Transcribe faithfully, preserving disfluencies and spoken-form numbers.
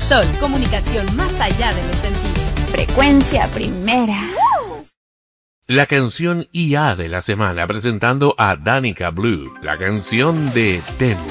Sol, comunicación más allá de los sentidos. Frecuencia primera. La canción I A de la semana, presentando a Danica Blue, la canción de Temu.